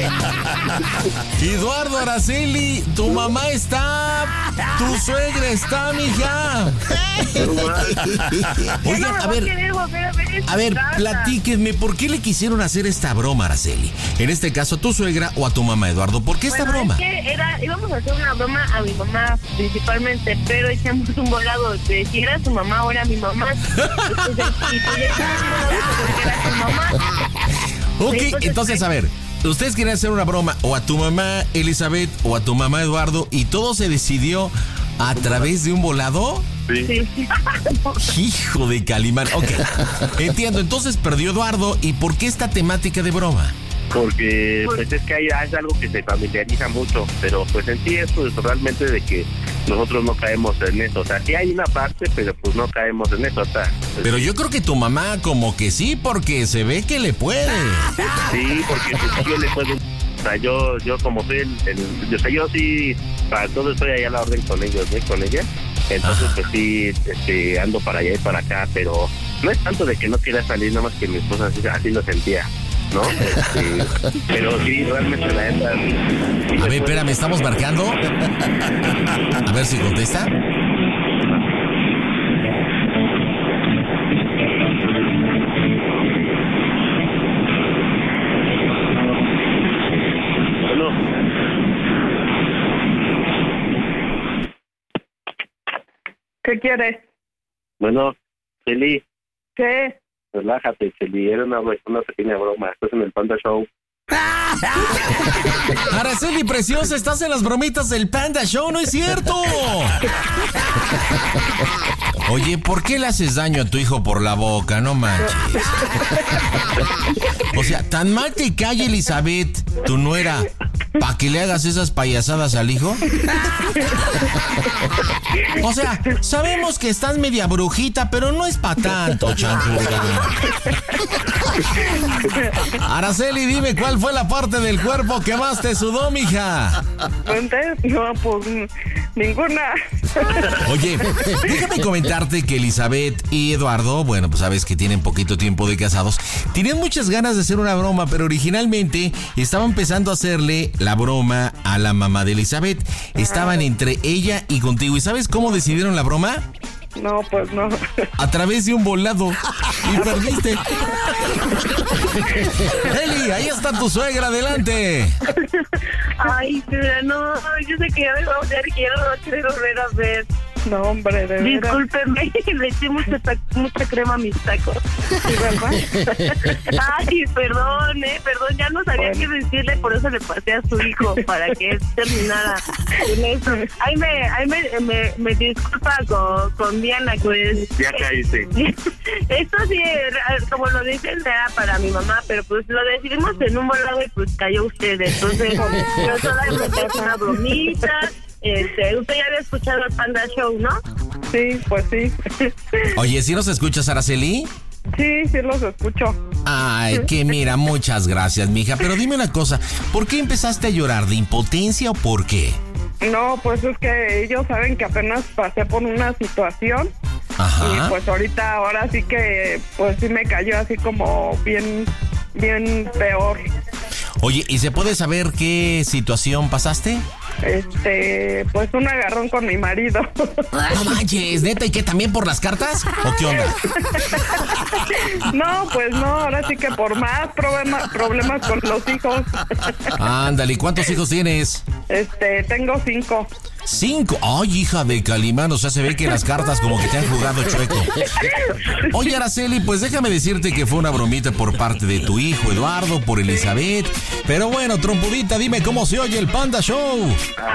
Eduardo, Araceli, tu mamá está, tu suegra está, mija. Oigan, a ver, platíquenme, ¿por qué le quisieron hacer esta broma, Araceli? En este caso, ¿a tu suegra o a tu mamá, Eduardo? ¿Por qué esta broma? Es que íbamos a hacer una broma a mi mamá principalmente, pero hicimos un volado de si era su mamá o era mi mamá. Entonces, y tú ya era tu mamá. Ok, entonces, a ver, ustedes querían hacer una broma o a tu mamá, Elizabeth, o a tu mamá, Eduardo, y todo se decidió a través de un volado. Sí. Hijo de Calimán. Ok, entiendo. Entonces perdió Eduardo. ¿Y por qué esta temática de broma? Porque pues es que es algo que se familiariza mucho, pero pues en sí es pues, realmente de que nosotros no caemos en eso. O sea, sí hay una parte, pero pues no caemos en eso. O sea, pues, pero yo creo que tu mamá como que sí, porque se ve que le puede. Sí, porque pues, yo le puedo. O sea, yo como soy o sea, yo sí, para todo estoy allá a la orden con ellos, ¿no? Con ella. Entonces, pues sí, ando para allá y para acá, pero no es tanto de que no quiera salir, nada más que mi esposa así lo sentía, ¿no? Pero sí, realmente la neta. A ver, espérame, ¿estamos marcando? A ver si contesta. ¿Qué quieres? Bueno, Cheli. ¿Qué? Relájate, Cheli, era una pequeña broma. Estás en el Panda Show. Araceli, preciosa, estás en las bromitas del Panda Show, ¿no es cierto? Oye, ¿por qué le haces daño a tu hijo por la boca? No manches. O sea, tan mal te cae Elizabeth, tu nuera, ¿para que le hagas esas payasadas al hijo? O sea, sabemos que estás media brujita, pero no es pa' tanto, chancluda. Araceli, dime, ¿cuál fue la parte del cuerpo que más te sudó, mija? No, pues ninguna. Oye, déjame comentarte que Elizabeth y Eduardo, bueno, pues sabes que tienen poquito tiempo de casados, tenían muchas ganas de hacer una broma, pero originalmente estaban empezando a hacerle la broma a la mamá de Elizabeth. Estaban entre ella y contigo. ¿Y sabes cómo decidieron la broma? No, pues no. A través de un volado. Y perdiste. Eli, ahí está tu suegra, adelante. Ay, no, yo sé que ya me va a odiar y que ya no va a querer volver a ver. No, hombre, de verdad. Discúlpeme, le eché mucha crema a mis tacos. ¿Sí, verdad? Ay, perdón, ya no sabía qué decirle, por eso le pasé a su hijo, para que él terminara con eso. Ahí me disculpa con Diana, pues. Ya caíste. Esto sí, como lo dicen, era para mi mamá, pero pues lo decidimos en un volado y pues cayó usted. Entonces, yo solamente hice una bromita. Usted ya había escuchado el Panda Show, ¿no? Sí, pues sí. Oye, ¿sí nos escuchas, Araceli? Sí, los escucho. Ay, que mira, muchas gracias, mija. Pero dime una cosa, ¿por qué empezaste a llorar? ¿De impotencia o por qué? No, pues es que ellos saben que apenas pasé por una situación. Ajá. Y pues ahora sí que, pues sí me cayó así como bien peor. Oye, ¿y se puede saber qué situación pasaste? Pues un agarrón con mi marido. No manches, neta, ¿y qué, también por las cartas? ¿O qué onda? No, pues no, ahora sí que por más problemas con los hijos. Ándale, ¿y cuántos hijos tienes? Tengo 5. 5. Ay, hija de Calimán, o sea, se ve que las cartas como que te han jugado chueco. Oye, Araceli, pues déjame decirte que fue una bromita por parte de tu hijo Eduardo, por Elizabeth. Pero bueno, trompudita, dime cómo se oye el Panda Show.